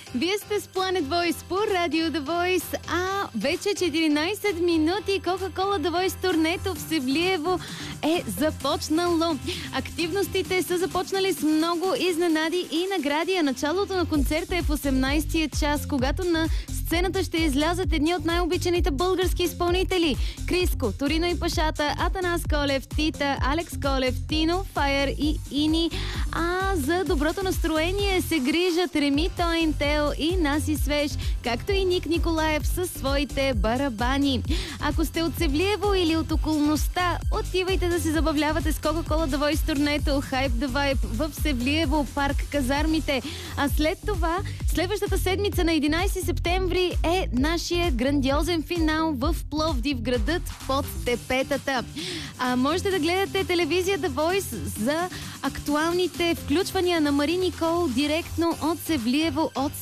Вие сте с Planet Voice по Радио The Voice, а вече 14 минути Coca-Cola The Voice турнето в Севлиево е започнало. Активностите са започнали с много изненади и награди, а началото на концерта е в 18-тия час, когато на сцената ще излязат едни от най-обичаните български изпълнители: Криско, Торино и Пашата, Атанас Колев, Тита, Алекс Колев, Тино, Файер и Ини. А за доброто настроение се грижат Реми Тоин Тео и Наси Свеж, както и Ник Николаев със своите барабани. Ако сте от Севлиево или от околността, отивайте да се забавлявате с Coca-Cola The Voice турнето Hype the Vibe в Севлиево, парк Казармите. А след това, следващата седмица на 11 септември е нашия грандиозен финал в Пловдив, градът под тепетата. Можете да гледате телевизия The Voice за актуалните включвания на Мари Никол директно от Севлиево, от